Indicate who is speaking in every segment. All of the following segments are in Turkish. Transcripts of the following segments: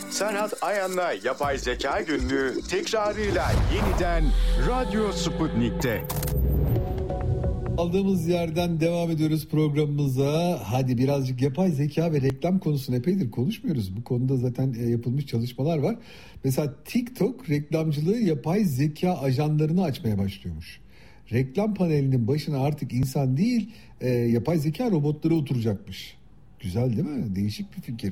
Speaker 1: Serhat Ayan'la Yapay Zeka Günlüğü tekrarıyla yeniden Radyo Sputnik'te.
Speaker 2: Aldığımız yerden devam ediyoruz programımıza. Hadi birazcık yapay zeka ve reklam konusunu epeydir konuşmuyoruz. Bu konuda zaten yapılmış çalışmalar var. Mesela TikTok reklamcılığı yapay zeka ajanlarını açmaya başlıyormuş. Reklam panelinin başına artık insan değil yapay zeka robotları oturacakmış. Güzel değil mi? Değişik bir fikir.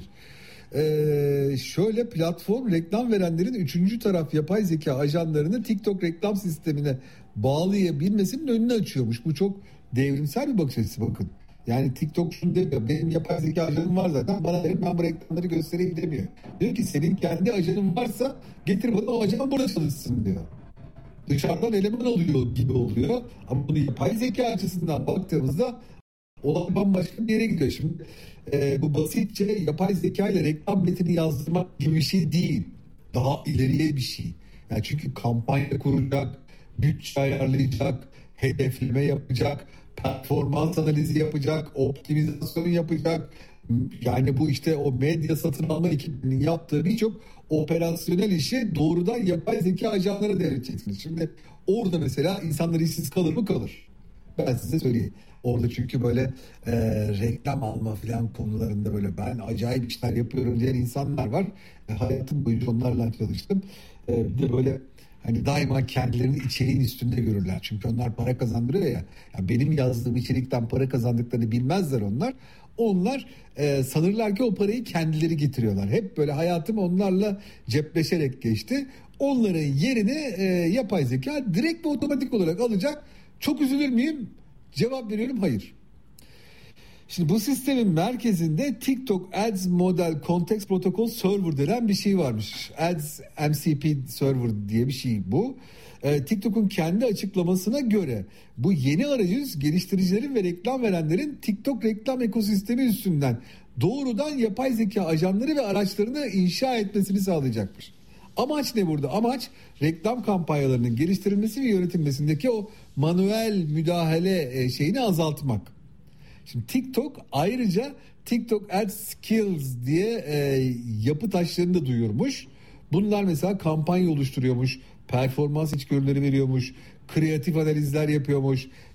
Speaker 2: Şöyle platform reklam verenlerin üçüncü taraf yapay zeka ajanlarını TikTok reklam sistemine bağlayabilmesinin önünü açıyormuş. Bu çok devrimsel bir bakış açısı, bakın. Yani TikTok şunu demiyor, benim yapay zeka ajanım var zaten, bana verin, ben bu reklamları göstereyim demiyor. Diyor ki senin kendi ajanın varsa getir bana, o ajan burada çalışsın diyor. Dışarıdan eleman alıyor gibi oluyor ama bunu yapay zeka açısından baktığımızda olay bambaşka bir yere gidiyor. Şimdi bu basitçe yapay zeka ile reklam metni yazdırmak gibi bir şey değil. Daha ileriye bir şey. Yani çünkü kampanya kuracak, bütçe ayarlayacak, hedefleme yapacak, performans analizi yapacak, optimizasyon yapacak. Yani bu işte o medya satın alma ekibinin yaptığı birçok operasyonel işi doğrudan yapay zeka ajanlara devredeceksiniz. Şimdi orada mesela insanlar işsiz kalır mı? Kalır. Ben size söyleyeyim. Orada çünkü böyle reklam alma falan konularında böyle ben acayip işler yapıyorum diyen insanlar var. Hayatım boyunca onlarla çalıştım. Bir de böyle hani daima kendilerini içeriğin üstünde görürler. Çünkü onlar para kazandırıyor ya. Yani benim yazdığım içerikten para kazandıklarını bilmezler onlar. Onlar sanırlar ki o parayı kendileri getiriyorlar. Hep böyle hayatım onlarla cepleşerek geçti. Onların yerini yapay zeka direkt ve otomatik olarak alacak. Çok üzülür müyüm? Cevap veriyorum, hayır. Şimdi bu sistemin merkezinde TikTok Ads Model Context Protocol Server denen bir şey varmış. Ads MCP Server diye bir şey bu. TikTok'un kendi açıklamasına göre bu yeni arayüz geliştiricilerin ve reklam verenlerin TikTok reklam ekosistemi üstünden doğrudan yapay zeka ajanları ve araçlarını inşa etmesini sağlayacakmış. Amaç ne burada? Amaç reklam kampanyalarının geliştirilmesi ve yönetilmesindeki o manuel müdahale şeyini azaltmak. Şimdi TikTok ayrıca TikTok Ads Skills diye yapı taşlarını da duyurmuş. Bunlar mesela kampanya oluşturuyormuş, performans içgörüleri veriyormuş, kreatif analizler yapıyormuş,